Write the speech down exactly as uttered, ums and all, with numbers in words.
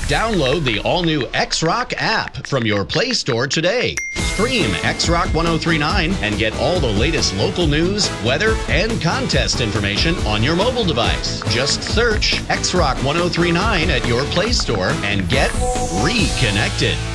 Download the all-new X-Rock app from your Play Store today. Stream X-Rock one oh three nine and get all the latest local news, weather, and contest information on your mobile device. Just search X-Rock one oh three nine at your Play Store and get reconnected.